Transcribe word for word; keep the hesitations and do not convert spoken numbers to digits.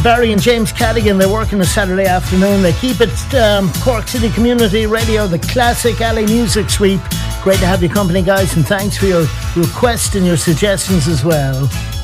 Barry and James Cadigan, they're working a Saturday afternoon. They keep it um, Cork City Community Radio, the classic alley music sweep. Great to have your company, guys, and thanks for your requests and your suggestions as well.